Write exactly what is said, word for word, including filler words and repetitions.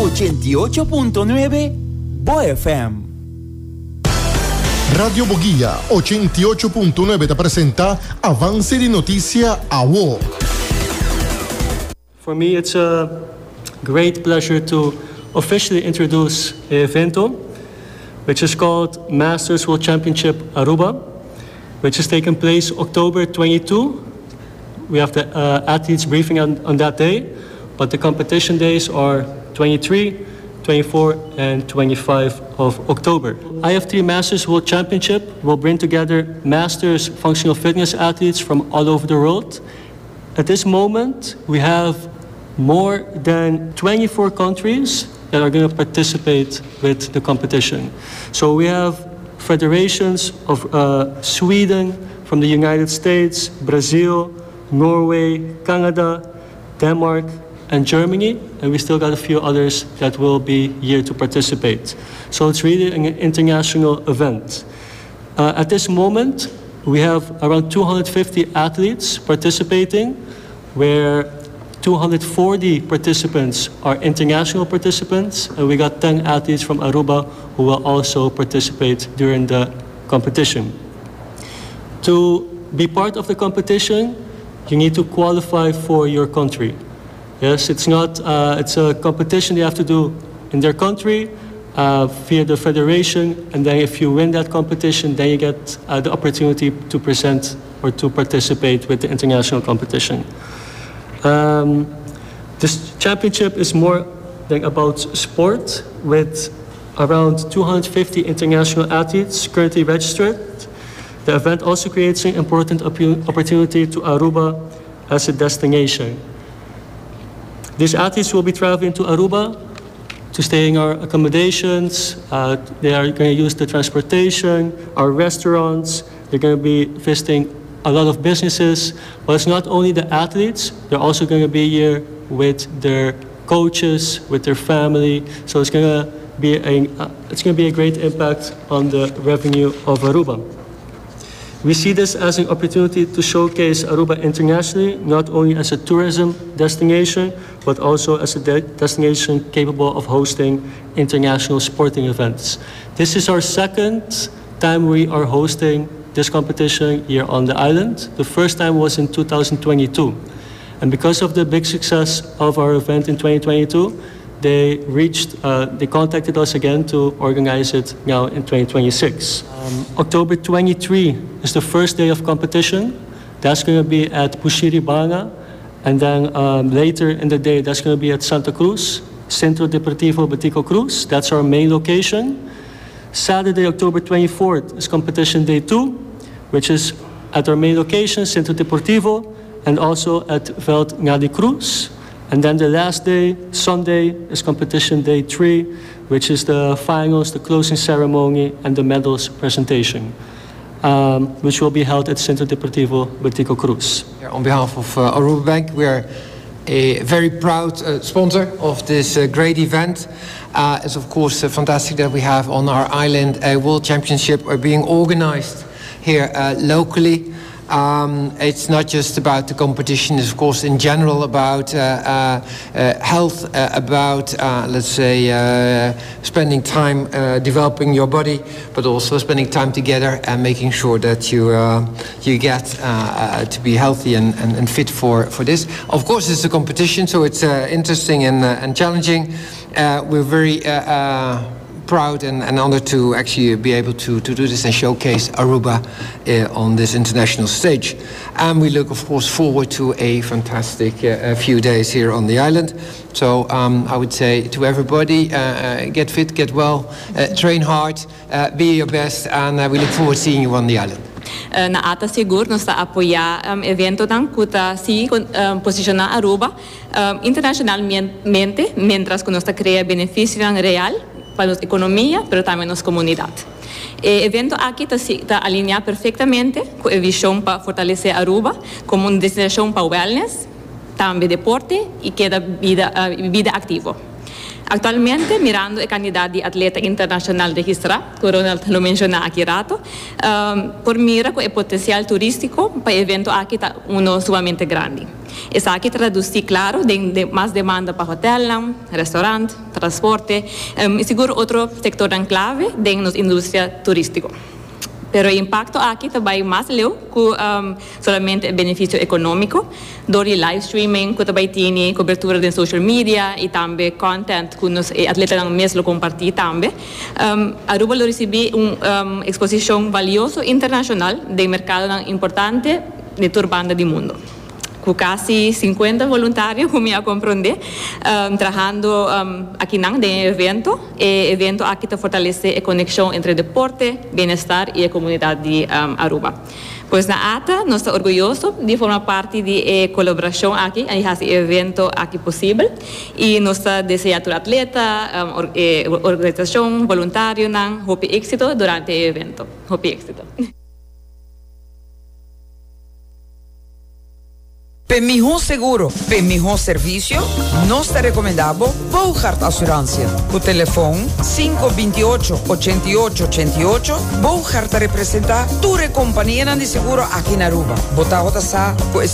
ochenta y ocho punto nueve Bo F M. Radio Boguía ochenta y ocho punto nueve te presenta Avance de Noticia a Bo. For me, it's a great pleasure to officially introduce the evento, which is called Masters World Championship Aruba, which is taking place October twenty-second. We have the uh, athletes briefing on, on that day, but the competition days are twenty-three, twenty-four, and twenty-five of October. I F three Masters World Championship will bring together Masters functional fitness athletes from all over the world. At this moment, we have more than twenty-four countries that are going to participate with the competition. So we have federations of uh, Sweden, from the United States, Brazil, Norway, Canada, Denmark, and Germany, and we still got a few others that will be here to participate. So it's really an international event. Uh, at this moment, we have around two hundred fifty athletes participating, where two hundred forty participants are international participants, and we got ten athletes from Aruba who will also participate during the competition. To be part of the competition, you need to qualify for your country. Yes, it's not, uh, it's a competition you have to do in their country uh, via the federation, and then if you win that competition, then you get uh, the opportunity to present or to participate with the international competition. Um, this championship is more than about sport, with around two hundred fifty international athletes currently registered. The event also creates an important opportunity to Aruba as a destination. These athletes will be traveling to Aruba to stay in our accommodations. Uh, they are going to use the transportation, our restaurants. They're going to be visiting a lot of businesses. But it's not only the athletes, they're also going to be here with their coaches, with their family. So it's going to be a, uh, it's going to be a great impact on the revenue of Aruba. We see this as an opportunity to showcase Aruba internationally, not only as a tourism destination, but also as a de- destination capable of hosting international sporting events. This is our second time we are hosting this competition here on the island. The first time was in two thousand twenty-two. And because of the big success of our event in twenty twenty-two, they reached, uh, they contacted us again to organize it now in twenty twenty-six. Um, October twenty-third is the first day of competition. That's going to be at Pushiribanga. And then um, later in the day, that's going to be at Santa Cruz, Centro Deportivo Batico Cruz. That's our main location. Saturday, October twenty-fourth, is competition day two, which is at our main location, Centro Deportivo, and also at Veld Ngadi Cruz. And then the last day, Sunday, is competition day three, which is the finals, the closing ceremony, and the medals presentation, um, which will be held at Centro Deportivo Batico Cruz. On behalf of uh, Aruba Bank, we are a very proud uh, sponsor of this uh, great event. Uh, it's of course uh, fantastic that we have on our island a World Championship uh, being organized here uh, locally. Um, it's not just about the competition, it's of course in general about uh, uh, uh, health, uh, about, uh, let's say, uh, spending time uh, developing your body, but also spending time together and making sure that you uh, you get uh, uh, to be healthy and, and, and fit for, for this. Of course, it's a competition, so it's uh, interesting and, uh, and challenging. Uh, we're very uh, uh, proud and, and honored to actually be able to, to do this and showcase Aruba uh, on this international stage. And we look, of course, forward to a fantastic uh, few days here on the island. So um, I would say to everybody, uh, get fit, get well, uh, train hard, uh, be your best, and uh, we look forward to seeing you on the island. Na ata sigur nos está apoiar um, evento dan kuta si um, posicionar Aruba um, internacionalmente, mientras que nos está crea beneficio real para nuestra economía, pero también nuestra comunidad. El evento aquí está alineado perfectamente con la visión para fortalecer Aruba como una destinación para wellness, también deporte y queda vida, uh, vida activa. Actualmente, mirando el candidato de atleta internacional registrado, que Ronald lo menciona aquí rato, um, por mira que el potencial turístico para el evento aquí está uno sumamente grande. Es aquí traducir claro de, de más demanda para hotel, restaurante, transporte um, y seguro otro sector en clave de la industria turística. Pero el impacto aquí también más leo que um, solamente el beneficio económico, door el live streaming, que también tiene cobertura de social media y también content que los atletas mismos lo comparten también. Um, Aruba lo recibe una um, exposición valiosa internacional del mercado importante de toda banda del mundo. Con casi cincuenta voluntarios, como ya comprendí, um, trabajando um, aquí en el evento. El evento aquí te fortalece la conexión entre deporte, bienestar y la comunidad de um, Aruba. Pues la A T A nos está orgulloso de formar parte de la colaboración aquí, y hacer el evento aquí posible. Y nos desea a todo atleta, um, or, eh, organización, voluntario, hope éxito durante el evento. Hope éxito. Para mejor seguro, para mejor servicio, nos está recomendado Bouchard Assurantia. O telefone cinco dos ocho, ocho ocho ocho ocho. Bouchard representa tu companhia de seguro aqui na Aruba. Botar a